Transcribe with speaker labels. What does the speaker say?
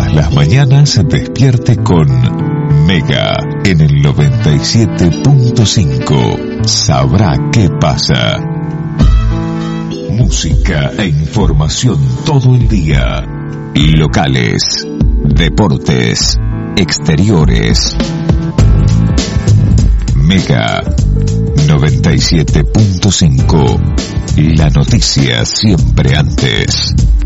Speaker 1: Todas las mañanas despierte con Mega en el 97.5. Sabrá qué pasa. Música e información todo el día. Locales, deportes, exteriores. Mega 97.5. La noticia siempre antes.